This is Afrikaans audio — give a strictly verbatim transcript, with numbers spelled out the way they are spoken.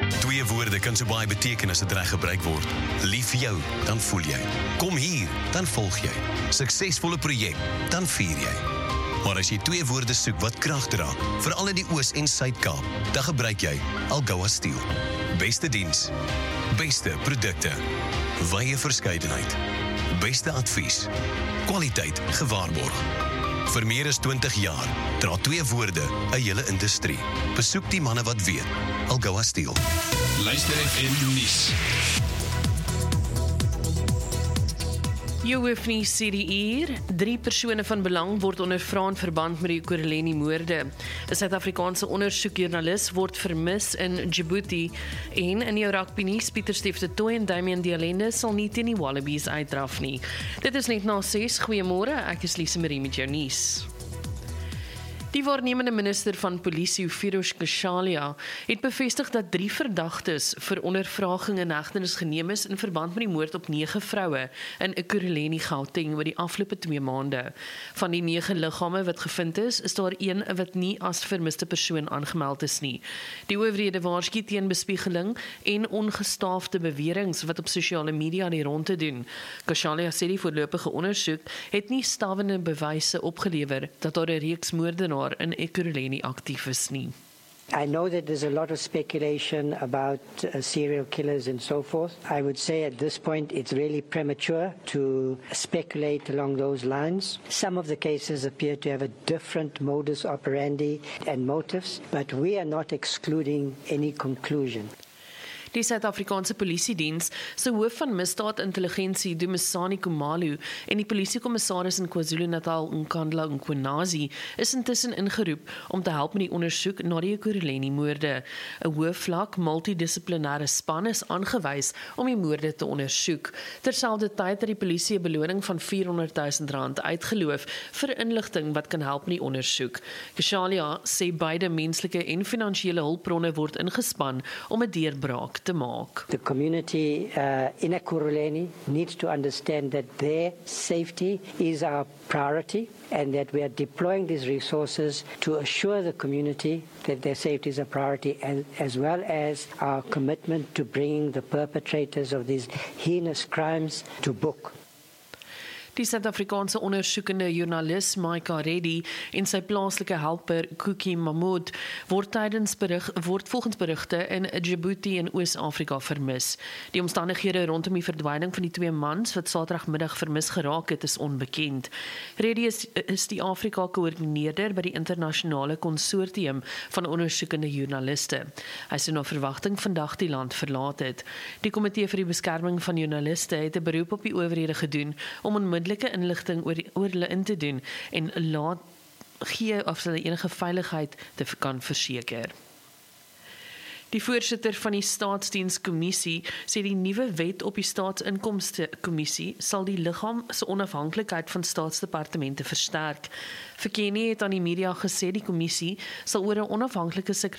Twee woorde kan so baie beteken as dit reg gebruik word. Lief vir jou, dan voel jy. Kom hier, dan volg jy. Suksesvolle projek, dan vier jy. Maar as jy twee woorde soek wat krag dra, veral in die Oos- en Suid-Kaap, dan gebruik jy Algoa Steel. Beste diens, beste produkte, wye verskeidenheid, beste advies, kwaliteit gewaarborg. Vir meer as twintig jaar dra twee woorde 'n hele industrie. Besoek die manne wat weet. Algoa Steel. Luister F M nuus. Jou hoofnuus sê die uur, drie persone van belang word ondervra in verband met die Ekurhuleni-moorde. 'n Suid-Afrikaanse ondersoekjoernalis word vermis in Djibouti en in jou rugbynuus, Pieter Stef de Tooy en Damian Dialende sal nie teen die Wallabies uitdraf nie. Dit is net na ses. Goeiemôre, ek is Lise Marie met jou nuus. Die waarnemende minister van Polisie, Firoz Kachaliya, het bevestig dat drie verdagtes vir ondervraging in hegtenis geneem is in verband met die moord op nege vroue in Ekurhuleni, Gauteng oor die afgelope twee maande. Van die nege liggame wat gevind is, is daar een wat nie as vermiste persoon aangemeld is nie. Die owerhede waarsku teen bespiegeling en ongestaafde beweringe wat op sosiale media die ronde doen. Kachaliya sê die voorlopige ondersoek het nie stawende bewyse opgelewer dat daar 'n reeks moordenaars in Ekurhuleni aktief is nie. I know that there's a lot of speculation about uh, serial killers and so forth. I would say at this point it's really premature to speculate along those lines. Some of the cases appear to have a different modus operandi and motives, but we are not excluding any conclusion. Die Suid-Afrikaanse Polisiediens se hoof van misdaadintelligensie, Dumisani Khumalo, en die polisiekommissaris in KwaZulu-Natal, Nkandla Nkwenazi, is intussen ingeroep om te help met die ondersoek na die Ekurhuleni-moorde. 'n Hoofvlak multidissiplinêre span is aangewys om die moorde te ondersoek. Terselfdertyd het die polisie 'n beloning van vierhonderd duisend rand uitgeloof vir inligting wat kan help met die ondersoek. Kachaliya sê beide menslike en finansiële hulpbronne word ingespan om 'n deurbraak te maak. The community uh, in Ekurhuleni needs to understand that their safety is our priority and that we are deploying these resources to assure the community that their safety is a priority, and as well as our commitment to bringing the perpetrators of these heinous crimes to book. Die Suid-Afrikaanse ondersoekende joernalis Maika Reddy en sy plaaslike helper Kuki Mahmood word tydens berig word volgens berigte in Djibouti in Oos-Afrika vermis. Die omstandighede rondom die verdwyning van die twee mans wat Saterdagmiddag vermis geraak het is onbekend. Reddy is, is die Afrika-koördineerder by die internasionale konsortium van ondersoekende joernaliste. Hy sê na verwagting vandag die land verlaat het. Die komitee vir die beskerming van joernaliste het 'n beroep op die owerhede gedoen om onmiddellik inligting oor, oor hulle in te doen en laat gee of hulle enige veiligheid te kan verseker. Die voorsitter van die Staatsdienskommissie sê die nuwe wet op die Staatsinkomstekommissie sal die liggaam se onafhanklikheid van staatsdepartemente versterk. Fikeni het aan die media gesê die kommissie sal oor 'n onafhanklike